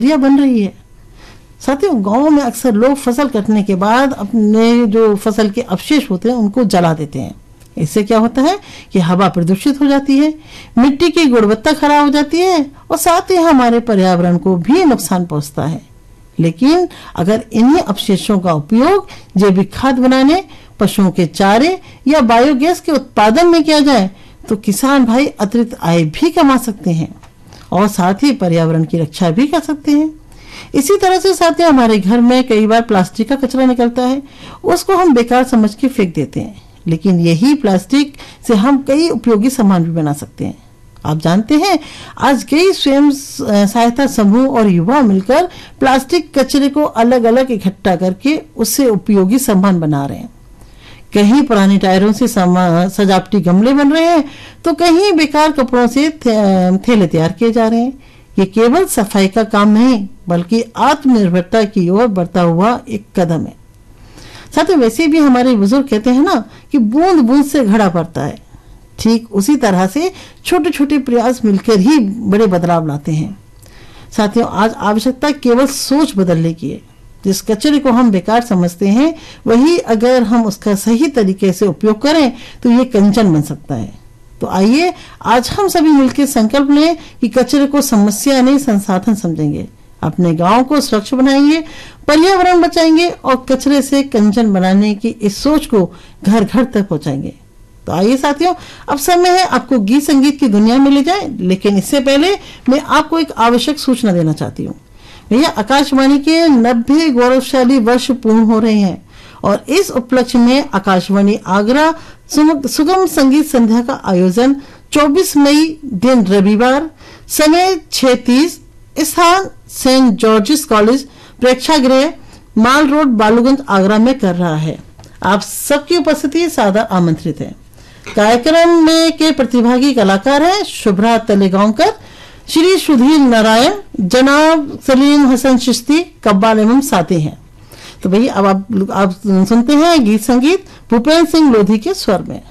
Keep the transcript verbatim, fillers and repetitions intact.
यह बन रही है। साथियों, गांवों में अक्सर लोग फसल कटने के बाद अपने जो फसल के अवशेष होते हैं उनको जला देते हैं। इससे क्या होता है कि हवा प्रदूषित हो जाती है, मिट्टी की गुणवत्ता खराब हो जाती है और साथ ही हमारे पर्यावरण को भी नुकसान पहुंचता है। लेकिन अगर इन्हीं अवशेषों का उपयोग जैविक खाद बनाने, पशुओं के चारे या बायोगैस के उत्पादन में किया जाए तो किसान भाई अतिरिक्त आय भी कमा सकते हैं और साथ ही पर्यावरण की रक्षा भी कर सकते हैं। इसी तरह से साथियों, हमारे घर में कई बार प्लास्टिक का कचरा निकलता है, उसको हम बेकार समझ के फेंक देते हैं, लेकिन यही प्लास्टिक से हम कई उपयोगी सामान भी बना सकते हैं। आप जानते हैं, आज कई स्वयं सहायता समूह और युवा मिलकर प्लास्टिक कचरे को अलग अलग इकट्ठा करके उससे उपयोगी सामान बना रहे हैं। कहीं पुराने टायरों से सजावटी गमले बन रहे हैं तो कहीं बेकार कपड़ों से थैले तैयार किए जा रहे हैं। ये केवल सफाई का काम नहीं बल्कि आत्मनिर्भरता की ओर बढ़ता हुआ एक कदम है। साथ ही वैसे भी हमारे बुजुर्ग कहते हैं ना कि बूंद बूंद से घड़ा भरता है। ठीक उसी तरह से छोटे छोटे प्रयास मिलकर ही बड़े बदलाव लाते हैं। साथियों, आज आवश्यकता केवल सोच बदलने की है। जिस कचरे को हम बेकार समझते हैं वही अगर हम उसका सही तरीके से उपयोग करें तो ये कंचन बन सकता है। तो आइए आज हम सभी मिलकर संकल्प लें कि कचरे को समस्या नहीं संसाधन समझेंगे, अपने गांव को स्वच्छ बनाएंगे, पर्यावरण बचाएंगे और कचरे से कंचन बनाने की इस सोच को घर घर तक पहुंचाएंगे। तो आइए साथियों, अब समय है आपको गीत संगीत की दुनिया में ले जाए, लेकिन इससे पहले मैं आपको एक आवश्यक सूचना देना चाहती हूँ। भैया, आकाशवाणी के नब्बे गौरवशाली वर्ष पूर्ण हो रहे हैं और इस उपलक्ष्य में आकाशवाणी आगरा सुगम संगीत संध्या का आयोजन चौबीस मई दिन रविवार, समय छह तीस, स्थान सेंट जॉर्जिस कॉलेज, प्रेक्षागृह, माल रोड, बालूगंज, आगरा में कर रहा है। आप सबकी उपस्थिति सादर आमंत्रित है। कार्यक्रम में के प्रतिभागी कलाकार हैं शुभ्रा तलेगांवकर, श्री सुधीर नारायण, जनाब सलीम हसन चिश्ती, कव्वाल एवं साथी हैं। तो भैया अब आप, आप सुनते हैं गीत संगीत भूपेंद्र सिंह लोधी के स्वर में।